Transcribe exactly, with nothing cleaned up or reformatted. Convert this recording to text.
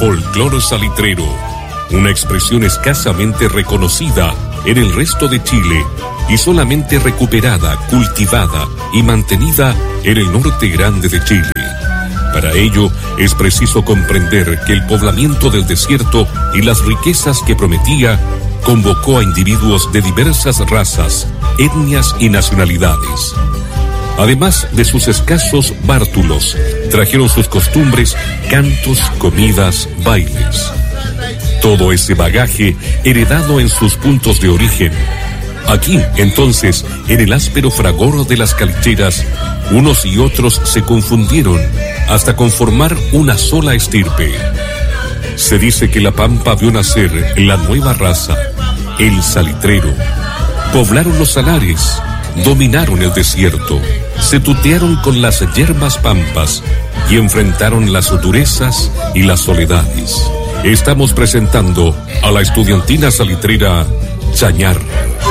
folclore salitrero, una expresión escasamente reconocida en el resto de Chile y solamente recuperada, cultivada y mantenida en el norte grande de Chile. Para ello es preciso comprender que el poblamiento del desierto y las riquezas que prometía convocó a individuos de diversas razas, etnias y nacionalidades. Además de sus escasos bártulos, trajeron sus costumbres, cantos, comidas, bailes. Todo ese bagaje heredado en sus puntos de origen. Aquí, entonces, en el áspero fragor de las calicheras, unos y otros se confundieron hasta conformar una sola estirpe. Se dice que la Pampa vio nacer la nueva raza, el salitrero. Poblaron los salares, dominaron el desierto, se tutearon con las yerbas pampas y enfrentaron las durezas y las soledades. Estamos presentando a la estudiantina salitrera Chañar.